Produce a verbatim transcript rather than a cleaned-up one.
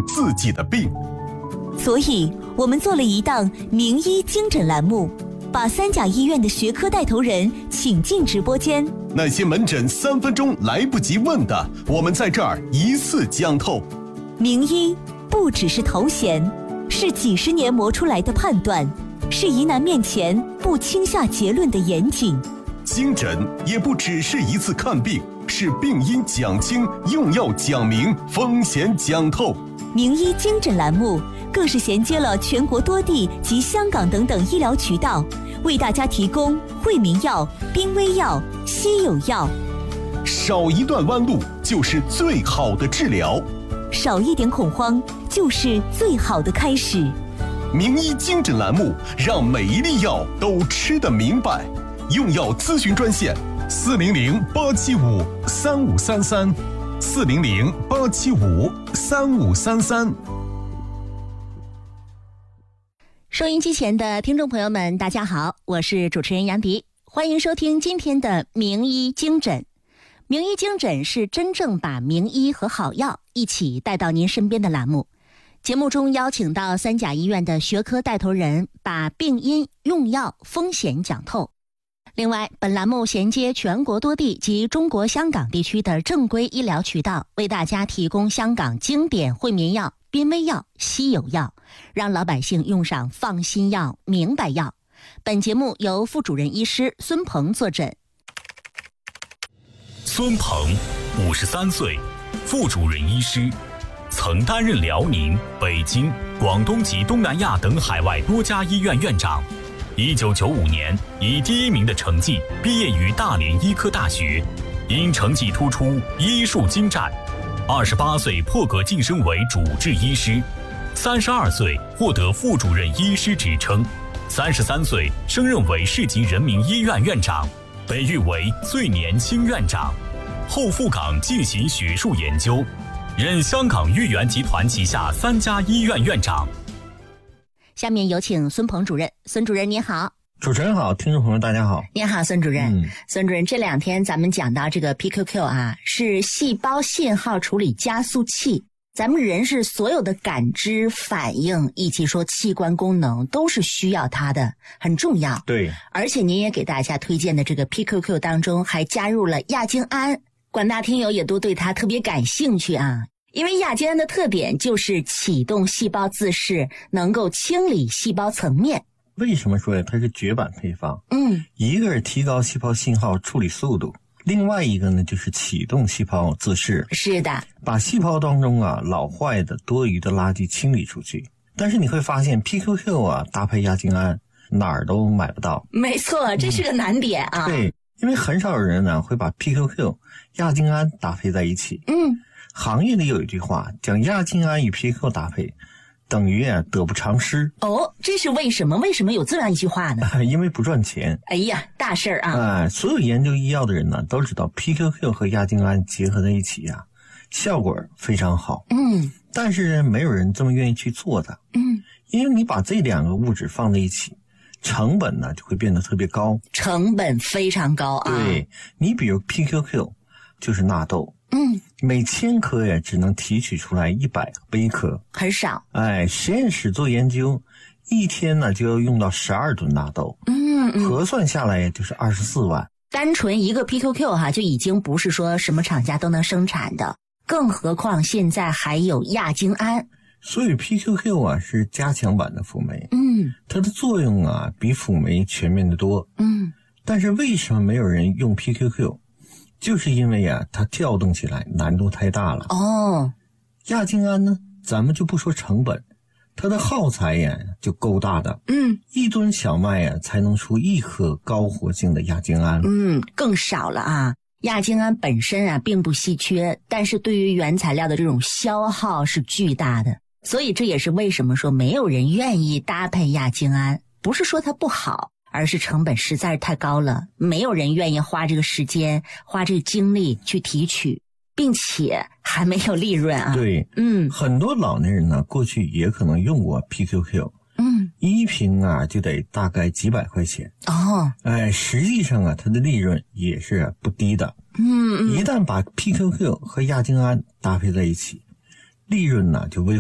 自己的病。 所以我们做了一档名医精诊栏目，把三甲医院的学科带头人请进直播间， 那些门诊三分钟来不及问的，我们在这儿一次讲透。 名医不只是头衔，是几十年磨出来的判断，是疑难面前不轻下结论的严谨。 精诊也不只是一次看病，是病因讲清，用药讲明，风险讲透。 名医精诊栏目更是衔接了全国多地及香港等等医疗渠道，为大家提供惠民药、濒危药、稀有药。 少一段弯路就是最好的治疗， 少一点恐慌就是最好的开始。 名医精诊栏目让每一粒药都吃得明白。用药咨询专线四零零八七五三五三三，四零零八七五三五三三。 收音机前的听众朋友们，大家好，我是主持人杨迪，欢迎收听今天的名医精诊。名医精诊是真正把名医和好药一起带到您身边的栏目。节目中邀请到三甲医院的学科带头人，把病因、用药、风险讲透。另外，本栏目衔接全国多地及中国香港地区的正规医疗渠道，为大家提供香港经典惠民药、濒危药、稀有药，让老百姓用上放心药、明白药。本节目由副主任医师孙鹏坐诊。 孙鹏，五十三岁，副主任医师，曾担任辽宁、北京、广东及东南亚等海外多家医院院长。一九九五年以第一名的成绩毕业于大连医科大学，因成绩突出，医术精湛。二十八岁破格晋升为主治医师，三十二岁获得副主任医师职称，三十三岁升任为市级人民医院院长，被誉为最年轻院长。后赴港进行学术研究，任香港豫园集团旗下三家医院院长。 下面有请孙鹏主任。孙主任您好。 主持人好，听众朋友大家好。 您好，孙主任。 嗯， 孙主任，这两天咱们讲到这个 P Q Q 啊，是细胞信号处理加速器。咱们人是所有的感知、反应以及说器官功能都是需要它的，很重要。 对， 而且您也给大家推荐的这个 P Q Q 当中还加入了亚精胺，广大听友也都对它特别感兴趣啊。因为亚精胺的特点就是启动细胞自噬，能够清理细胞层面。 为什么说呀它是绝版配方？ 嗯， 一个是提高细胞信号处理速度，另外一个呢就是启动细胞自噬。 是的， 把细胞当中啊老坏的多余的垃圾清理出去。但是你会发现 P Q Q 啊搭配亚精胺哪儿都买不到。 没错，这是个难点啊。 嗯、对，因为很少有人呢会把 P Q Q、亚精胺搭配在一起。 嗯。 行业里有一句话，讲亚精胺与 P Q Q 搭配等于啊得不偿失。 哦，这是为什么？为什么有这样一句话呢？ 因为不赚钱。 哎呀，大事儿啊！ 哎、呃，所有研究医药的人呢都知道 P Q Q 和亚精胺结合在一起啊，效果非常好。 嗯， 但是呢，没有人这么愿意去做的。 嗯， 因为你把这两个物质放在一起，成本呢就会变得特别高。 成本非常高啊！ 对，你比如 P Q Q 就是纳豆。 嗯， 每千颗呀只能提取出来一百个微颗， 很少。 哎，实验室做研究，一天呢就要用到十二吨纳豆。 嗯嗯， 核算下来就是二十四万。 单纯一个 P Q Q 哈、啊，就已经不是说什么厂家都能生产的，更何况现在还有亚精胺。 所以 P Q Q 啊是加强版的辅酶。 嗯， 它的作用啊比辅酶全面的多。 嗯， 但是为什么没有人用 P Q Q？就是因为啊，它调动起来难度太大了。 哦， 亚精胺呢，咱们就不说成本，它的耗材呀就够大的。 嗯， 一吨小麦呀才能出一颗高活性的亚精胺。 嗯，更少了啊。亚精胺本身啊并不稀缺，但是对于原材料的这种消耗是巨大的，所以这也是为什么说没有人愿意搭配亚精胺。不是说它不好，而是成本实在是太高了，没有人愿意花这个时间花这个精力去提取，并且还没有利润啊。 对， 嗯， 很多老年人呢过去也可能用过 P Q Q， 嗯， 一瓶啊就得大概几百块钱。 哦， 哎，实际上啊它的利润也是不低的。 嗯嗯， 一旦把 P Q Q 和亚精胺搭配在一起，利润呢就微